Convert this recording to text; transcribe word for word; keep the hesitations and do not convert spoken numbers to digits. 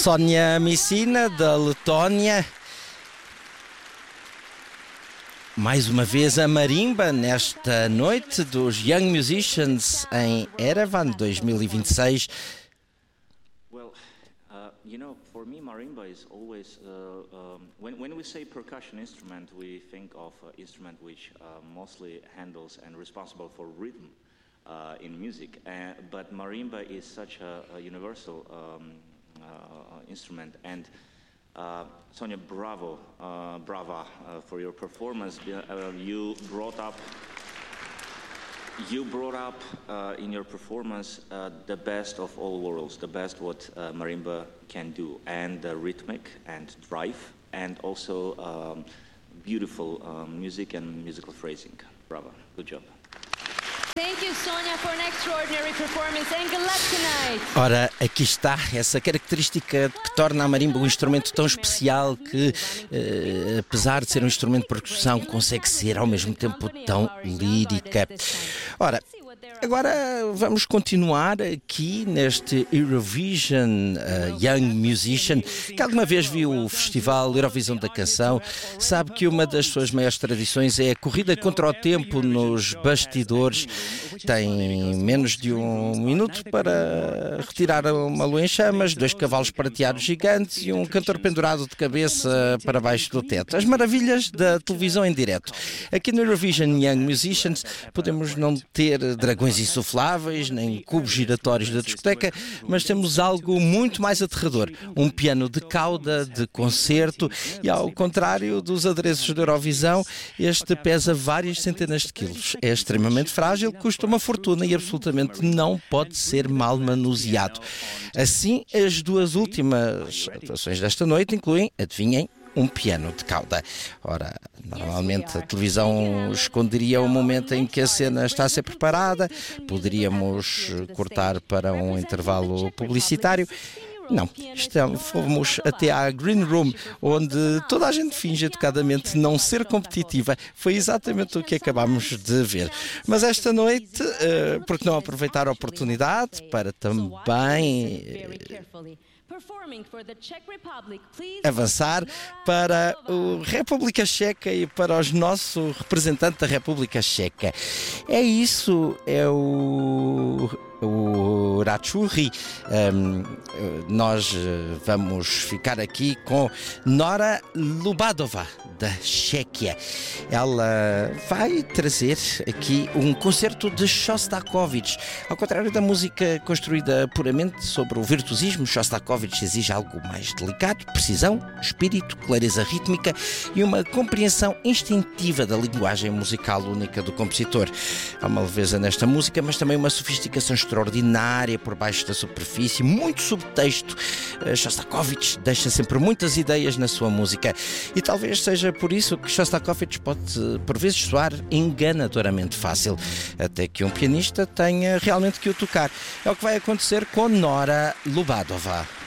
Sónia Micina, da Letónia. Mais uma vez a marimba nesta noite dos Young Musicians em Erevan dois mil e vinte e seis. Well, uh, you know, for me, marimba is always uh, um, when when we say percussion instrument, we think of an instrument which uh, mostly handles and responsible for rhythm uh, in music. Uh, but marimba is such a, a universal um, uh, instrument. And Uh, Sonia, bravo, uh, brava uh, for your performance. Uh, you brought up, you brought up uh, in your performance uh, the best of all worlds, the best what uh, marimba can do, and the rhythmic and drive, and also um, beautiful um, music and musical phrasing. Bravo, good job. Thank you, Sonia, for an extraordinary performance, and good luck tonight. Ora, aqui está essa característica que torna a marimba um instrumento tão especial que, eh, apesar de ser um instrumento de percussão, consegue ser ao mesmo tempo tão lírica. Ora, agora vamos continuar aqui neste Eurovision uh, Young Musician. Que alguma vez viu o Festival Eurovisão da Canção, sabe que uma das suas maiores tradições é a corrida contra o tempo nos bastidores. Tem menos de um minuto para retirar uma lua em chamas, dois cavalos prateados gigantes e um cantor pendurado de cabeça para baixo do teto. As maravilhas da televisão em direto. Aqui no Eurovision Young Musicians podemos não ter dragões insufláveis, nem cubos giratórios da discoteca, mas temos algo muito mais aterrador, um piano de cauda de concerto e, ao contrário dos adereços da Eurovisão, este pesa várias centenas de quilos. É extremamente frágil, custa uma fortuna e absolutamente não pode ser mal manuseado. Assim, as duas últimas atuações desta noite incluem, adivinhem, um piano de cauda. Ora, normalmente a televisão esconderia o momento em que a cena está a ser preparada, poderíamos cortar para um intervalo publicitário. Não, estamos, fomos até à Green Room, onde toda a gente finge educadamente não ser competitiva. Foi exatamente o que acabámos de ver. Mas esta noite, uh, por que não aproveitar a oportunidade para também avançar para a República Checa e para o nosso representante da República Checa. É isso, é o... o Ratchuri. Um, nós vamos ficar aqui com Nora Lubadova, da Chequia. Ela vai trazer aqui um concerto de Shostakovich. Ao contrário da música construída puramente sobre o virtuosismo, Shostakovich exige algo mais delicado, precisão, espírito, clareza rítmica e uma compreensão instintiva da linguagem musical única do compositor. Há uma leveza nesta música, mas também uma sofisticação extraordinária por baixo da superfície, muito subtexto. Shostakovich deixa sempre muitas ideias na sua música e talvez seja por isso que Shostakovich pode por vezes soar enganadoramente fácil, até que um pianista tenha realmente que o tocar. É o que vai acontecer com Nora Lubadova.